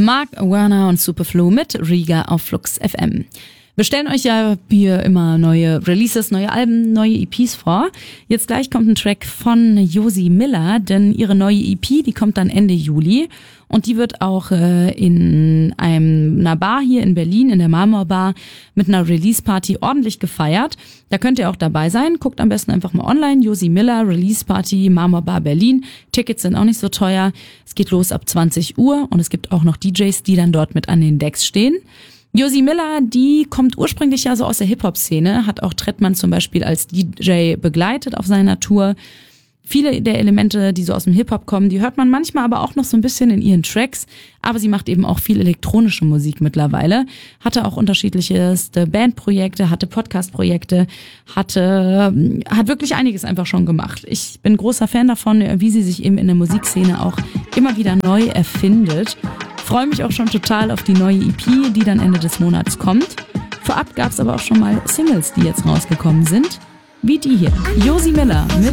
Mark Werner und Superflu mit Riga auf Flux FM. Wir stellen euch ja hier immer neue Releases, neue Alben, neue EPs vor. Jetzt gleich kommt ein Track von Josie Miller, denn ihre neue EP, die kommt dann Ende Juli. Und die wird auch in einer Bar hier in Berlin, in der Marmorbar, mit einer Release-Party ordentlich gefeiert. Da könnt ihr auch dabei sein. Guckt am besten einfach mal online. Josie Miller, Release-Party, Marmorbar Berlin. Tickets sind auch nicht so teuer. Es geht los ab 20 Uhr und es gibt auch noch DJs, die dann dort mit an den Decks stehen. Josie Miller, die kommt ursprünglich ja so aus der Hip-Hop-Szene, hat auch Trettmann zum Beispiel als DJ begleitet auf seiner Tour. Viele der Elemente, die so aus dem Hip-Hop kommen, die hört man manchmal aber auch noch so ein bisschen in ihren Tracks. Aber sie macht eben auch viel elektronische Musik mittlerweile. Hatte auch unterschiedlichste Bandprojekte, hatte Podcast-Projekte, hat wirklich einiges einfach schon gemacht. Ich bin großer Fan davon, wie sie sich eben in der Musikszene auch immer wieder neu erfindet. Freue mich auch schon total auf die neue EP, die dann Ende des Monats kommt. Vorab gab es aber auch schon mal Singles, die jetzt rausgekommen sind. Wie die hier. Josie Miller mit